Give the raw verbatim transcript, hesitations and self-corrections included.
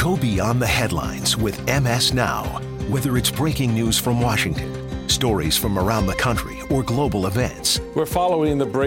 Go beyond the headlines with M S Now. Whether it's breaking news from Washington, stories from around the country, or global events. We're following the break.